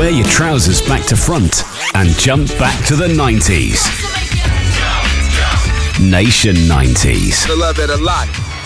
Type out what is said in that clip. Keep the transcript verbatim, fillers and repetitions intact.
Wear your trousers back to front and jump back to the nineties. Nation nineties. I love it a lot.